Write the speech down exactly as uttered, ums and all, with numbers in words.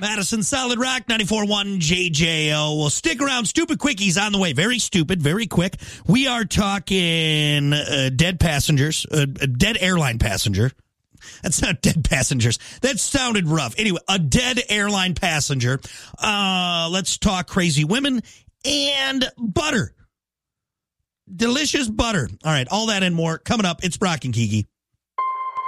Madison Solid Rock, ninety-four point one J J O. Well, stick around. Stupid Quickies on the way. Very stupid, very quick. We are talking uh, dead passengers, uh, a dead airline passenger. That's not dead passengers. That sounded rough. Anyway, a dead airline passenger. Uh, let's talk crazy women and butter. Delicious butter. All right, all that and more coming up. It's Brock and Kiki.